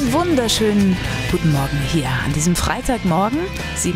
Einen wunderschönen guten Morgen hier an diesem Freitagmorgen. 7:41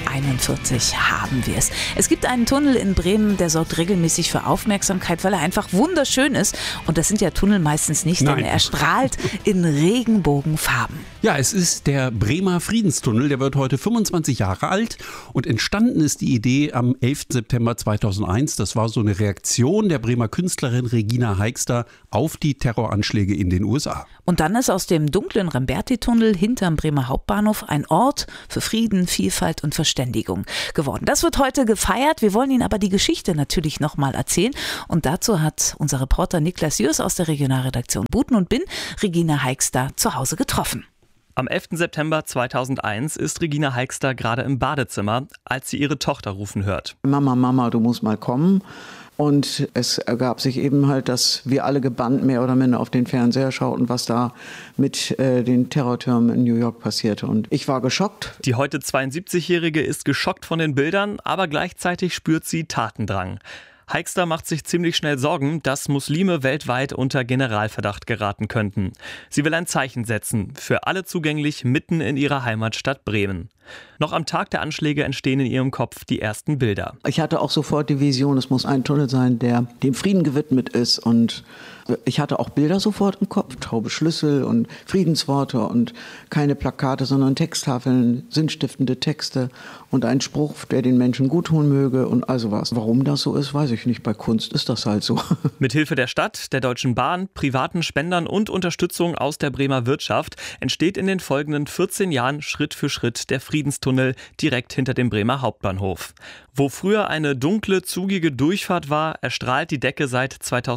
Uhr haben wir es. Es gibt einen Tunnel in Bremen, der sorgt regelmäßig für Aufmerksamkeit, weil er einfach wunderschön ist. Und das sind ja Tunnel meistens nicht, denn er strahlt in Regenbogenfarben. Ja, es ist der Bremer Friedenstunnel. Der wird heute 25 Jahre alt und entstanden ist die Idee am 11. September 2001. Das war so eine Reaktion der Bremer Künstlerin ReginaEixter auf die Terroranschläge in den USA. Und dann ist aus dem dunklen Remberti-Tunnel hinterm Bremer Hauptbahnhof ein Ort für Frieden, Vielfalt und Verständigung geworden. Das wird heute gefeiert. Wir wollen Ihnen aber die Geschichte natürlich nochmal erzählen. Und dazu hat unser Reporter Niklas Jörs aus der Regionalredaktion Buten und Binn ReginaEixter zu Hause getroffen. Am 11. September 2001 ist ReginaEixter gerade im Badezimmer, als sie ihre Tochter rufen hört. Mama, du musst mal kommen. Und es ergab sich eben halt, dass wir alle gebannt mehr oder minder auf den Fernseher schauten, was da mit den Terrortürmen in New York passierte. Und ich war geschockt. Die heute 72-Jährige ist geschockt von den Bildern, aber gleichzeitig spürt sie Tatendrang.Eixter macht sich ziemlich schnell Sorgen, dass Muslime weltweit unter Generalverdacht geraten könnten. Sie will ein Zeichen setzen, für alle zugänglich mitten in ihrer Heimatstadt Bremen. Noch am Tag der Anschläge entstehen in ihrem Kopf die ersten Bilder. Ich hatte auch sofort die Vision, es muss ein Tunnel sein, der dem Frieden gewidmet ist. Und ich hatte auch Bilder sofort im Kopf, taube Schlüssel und Friedensworte und keine Plakate, sondern Texttafeln, sinnstiftende Texte und ein Spruch, der den Menschen guttun möge und also was. Warum das so ist, weiß ich nicht. Bei Kunst ist das halt so. Mithilfe der Stadt, der Deutschen Bahn, privaten Spendern und Unterstützung aus der Bremer Wirtschaft entsteht in den folgenden 14 Jahren Schritt für Schritt der Friedenstunnel direkt hinter dem Bremer Hauptbahnhof. Wo früher eine dunkle, zugige Durchfahrt war, erstrahlt die Decke seit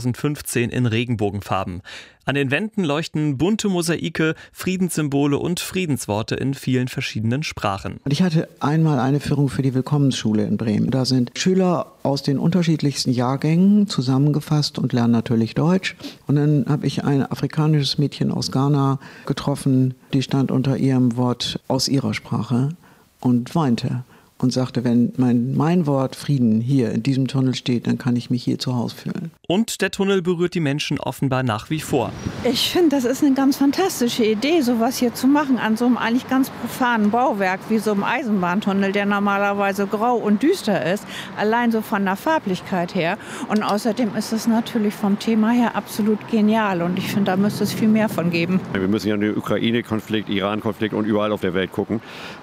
2015 in Regenbogenfarben. An den Wänden leuchten bunte Mosaike, Friedenssymbole und Friedensworte in vielen verschiedenen Sprachen. Und ich hatte einmal eine Führung für die Willkommensschule in Bremen. Da sind Schüler aus den unterschiedlichsten Jahrgängen zusammengefasst und lernen natürlich Deutsch. Und dann habe ich ein afrikanisches Mädchen aus Ghana getroffen, die stand unter ihrem Wort aus ihrer Sprache und weinte. Und sagte, wenn mein Wort Frieden hier in diesem Tunnel steht, dann kann ich mich hier zu Hause fühlen. Und der Tunnel berührt die Menschen offenbar nach wie vor. Ich finde, das ist eine ganz fantastische Idee, sowas hier zu machen an so einem eigentlich ganz profanen Bauwerk wie so einem Eisenbahntunnel, der normalerweise grau und düster ist, allein so von der Farblichkeit her. Und außerdem ist es natürlich vom Thema her absolut genial und ich finde, da müsste es viel mehr von geben. Wir müssen ja den Ukraine-Konflikt, Iran-Konflikt und überall auf der Welt gucken.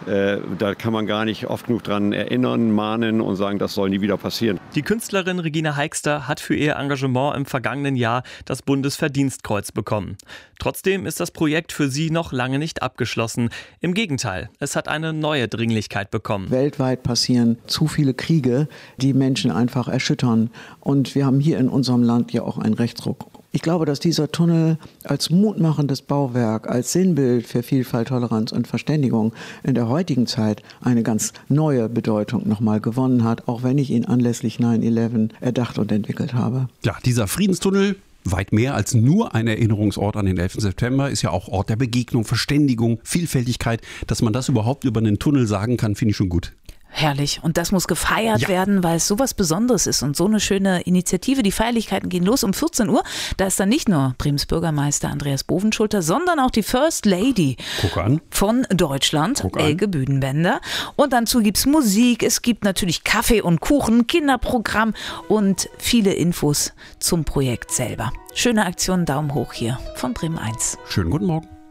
Da kann man gar nicht oft genug dran erinnern, mahnen und sagen, das soll nie wieder passieren. Die Künstlerin ReginaEixter hat für ihr Engagement im vergangenen Jahr das Bundesverdienstkreuz bekommen. Trotzdem ist das Projekt für sie noch lange nicht abgeschlossen. Im Gegenteil, es hat eine neue Dringlichkeit bekommen. Weltweit passieren zu viele Kriege, die Menschen einfach erschüttern. Und wir haben hier in unserem Land ja auch einen Rechtsruck. Ich glaube, dass dieser Tunnel als mutmachendes Bauwerk, als Sinnbild für Vielfalt, Toleranz und Verständigung in der heutigen Zeit eine ganz neue Bedeutung nochmal gewonnen hat, auch wenn ich ihn anlässlich 9/11 erdacht und entwickelt habe. Ja, dieser Friedenstunnel, weit mehr als nur ein Erinnerungsort an den 11. September, ist ja auch Ort der Begegnung, Verständigung, Vielfältigkeit. Dass man das überhaupt über einen Tunnel sagen kann, finde ich schon gut. Herrlich. Und das muss gefeiert werden, weil es sowas Besonderes ist und so eine schöne Initiative. Die Feierlichkeiten gehen los um 14 Uhr. Da ist dann nicht nur Bremens Bürgermeister Andreas Bovenschulter, sondern auch die First Lady von Deutschland, Elke Büdenbender. Und dazu gibt es Musik, es gibt natürlich Kaffee und Kuchen, Kinderprogramm und viele Infos zum Projekt selber. Schöne Aktion, Daumen hoch hier von Bremen 1. Schönen guten Morgen.